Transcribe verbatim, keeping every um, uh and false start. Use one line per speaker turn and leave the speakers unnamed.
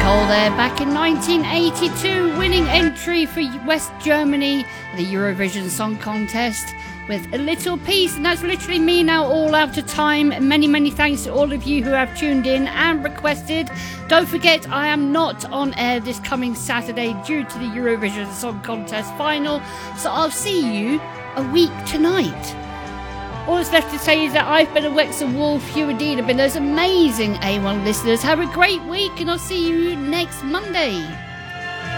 Cole there back in nineteen eighty-two, winning entry for West Germany, the Eurovision Song Contest, with A Little Piece. And that's literally me now, all out of time. Many, many thanks to all of you who have tuned in and requested. Don't forget, I am not on air this coming Saturday due to the Eurovision Song Contest final, so I'll see you a week tonight. All that's left to say is that I've been a Wexham Wolf, you indeed have been those amazing A one listeners. Have a great week and I'll see you next Monday.